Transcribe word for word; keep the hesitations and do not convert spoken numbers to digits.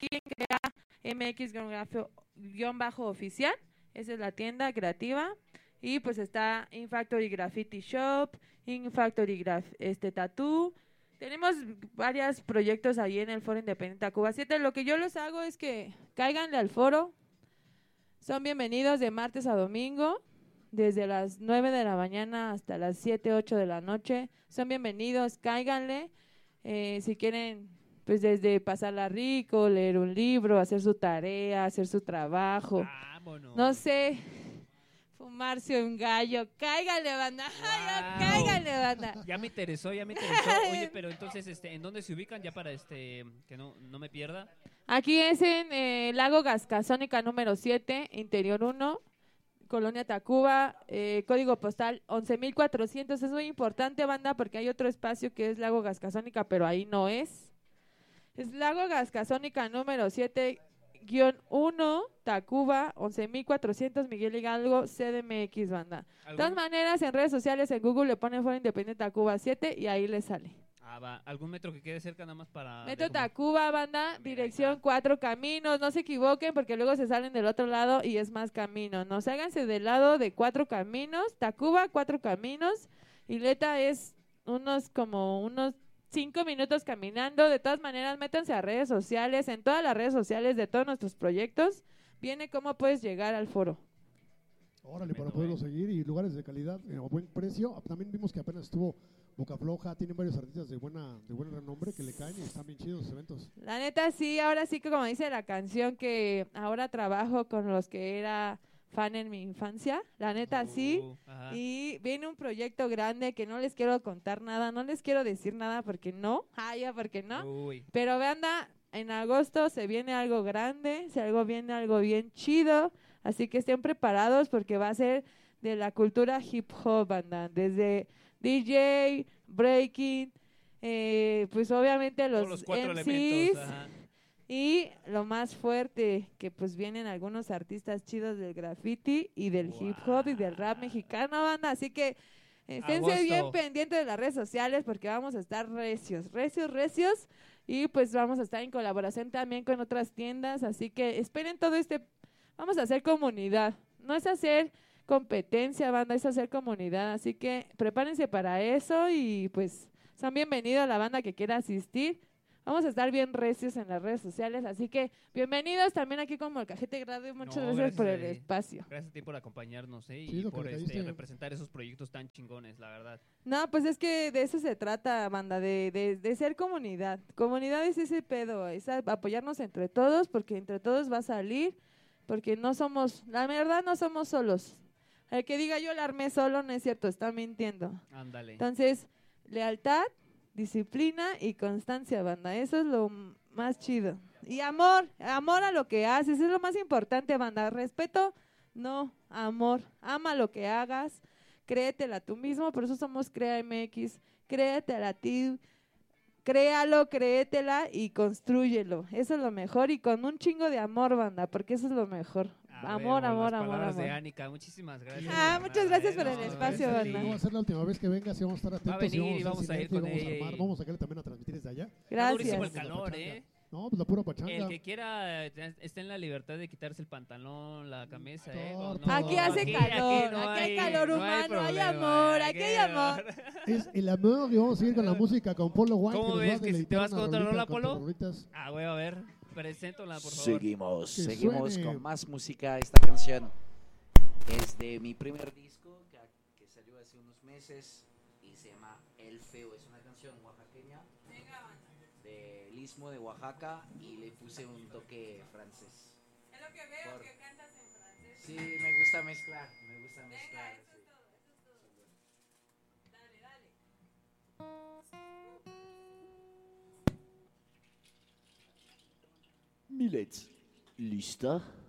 en Crea M X-oficial. Esa es la tienda creativa. Y pues está Infactory Graffiti Shop, Infactory Graf este Tattoo. Tenemos varios proyectos ahí en el Foro Independiente Tacuba siete. Lo que yo les hago es que cáiganle al foro. Son bienvenidos de martes a domingo, desde las nueve de la mañana hasta las siete, ocho de la noche. Son bienvenidos, cáiganle. Eh, si quieren, pues desde pasarla rico, leer un libro, hacer su tarea, hacer su trabajo. Vámonos. No sé, fumarse un gallo. Cáiganle, banda. Wow. Cáiganle, banda. Ya me interesó, ya me interesó. Oye, pero entonces, este, ¿en dónde se ubican ya para este que no, no me pierda? Aquí es en eh, Lago Gascasónica número siete, Interior uno, Colonia Tacuba, eh, código postal once mil cuatrocientos. Es muy importante, banda, porque hay otro espacio que es Lago Gascasónica, pero ahí no es. Es Lago Gascasónica número siete, guión uno, Tacuba, once mil cuatrocientos, Miguel Hidalgo, C D M X, banda. De todas maneras, en redes sociales, en Google le ponen Foro Independiente Tacuba siete y ahí le sale. Ah, va. ¿Algún metro que quede cerca nada más para...? Metro Tacuba, banda, dirección Cuatro Caminos. No se equivoquen porque luego se salen del otro lado y es más camino. No, háganse del lado de Cuatro Caminos. Tacuba, Cuatro Caminos. Y Leta es unos como unos cinco minutos caminando. De todas maneras, métanse a redes sociales. En todas las redes sociales de todos nuestros proyectos viene cómo puedes llegar al foro. Órale, para poderlo seguir y lugares de calidad eh, a buen precio. También vimos que apenas estuvo Boca Floja, tienen varios artistas de buena de buen renombre que le caen y están bien chidos los eventos. La neta sí, ahora sí que como dice la canción que ahora trabajo con los que era fan en mi infancia, la neta uh, sí, ajá. Y viene un proyecto grande que no les quiero contar nada, no les quiero decir nada porque no, ah, ya porque no, Uy. Pero vean, en agosto se viene algo grande, se algo viene algo bien chido, así que estén preparados porque va a ser de la cultura hip hop, banda, desde D J, breaking, eh, pues obviamente los, los cuatro M Cs elementos, ajá. Y lo más fuerte, que pues vienen algunos artistas chidos del graffiti y del wow. hip hop y del rap mexicano, banda, así que esténse Agosto. Bien pendientes de las redes sociales porque vamos a estar recios, recios, recios y pues vamos a estar en colaboración también con otras tiendas, así que esperen todo este, vamos a hacer comunidad, no es hacer competencia, banda, es hacer comunidad, así que prepárense para eso y pues son bienvenidos a la banda que quiera asistir. Vamos a estar bien recios en las redes sociales, así que bienvenidos también aquí como el Cajete Radio, muchas no, gracias, gracias por el espacio. Gracias a ti por acompañarnos ¿eh? Sí, y por este, representar esos proyectos tan chingones, la verdad. No, pues es que de eso se trata, banda, de, de, de ser comunidad. Comunidad es ese pedo, es apoyarnos entre todos, porque entre todos va a salir, porque no somos, la verdad no somos solos. El que diga yo la armé solo no es cierto, está mintiendo. Ándale. Entonces, lealtad, disciplina y constancia, banda, eso es lo más chido. Y amor, amor a lo que haces, es lo más importante, banda. Respeto, no, amor. Ama lo que hagas, créetela tú mismo, por eso somos Crea M X, créetela a ti, créalo, créetela y constrúyelo. Eso es lo mejor y con un chingo de amor, banda, porque eso es lo mejor. A amor, ver, amor, las amor, palabras amor. de Ánica, muchísimas gracias. Ah, muchas gracias por el no, espacio, banda. No va a ser la última vez que venga, sí vamos a estar atentos. Va a venir y y vamos a ir con vamos ella. A armar, vamos a sacarle también a transmitir desde allá. Gracias. Está durísimo el calor, ¿eh? No, pues la pura pachanga. El que quiera está en la libertad de quitarse el pantalón, la camisa, ¿eh? No, no, aquí hace aquí, calor, aquí, no aquí hay, hay calor humano, hay, hay amor, aquí hay amor. Es el amor y vamos a seguir con la música con Polo White. ¿Cómo que ves que si te vas con otra rola, Polo? Rolitas. Ah, voy a ver, preséntala, por favor. Seguimos, que seguimos suene. con más música. Esta canción es de mi primer disco que, que salió hace unos meses y se llama El Feo. Es una canción oaxaqueña del Istmo de Oaxaca y le puse un toque francés. Es lo que veo, Por... que cantas en francés. Sí, me gusta mezclar, me gusta Venga, mezclar. eso Sí. es todo, eso es todo. Dale, dale. Millet, ¿lista?